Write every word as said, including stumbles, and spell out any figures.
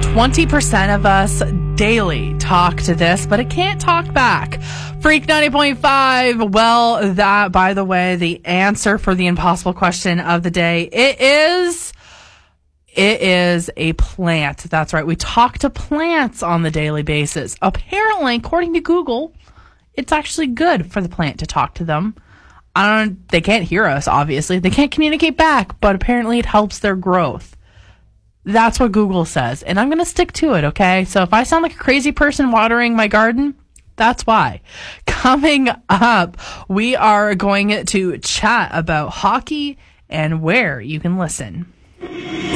twenty percent of us daily talk to this, but it can't talk back. Freak ninety point five. Well, that, by the way, the answer for the impossible question of the day, it is, it is a plant. That's right. We talk to plants on the daily basis. Apparently, according to Google, it's actually good for the plant to talk to them. I don't, they can't hear us, obviously. They can't communicate back, but apparently it helps their growth. That's what Google says, and I'm going to stick to it, okay? So if I sound like a crazy person watering my garden, that's why. Coming up, we are going to chat about hockey and where you can listen.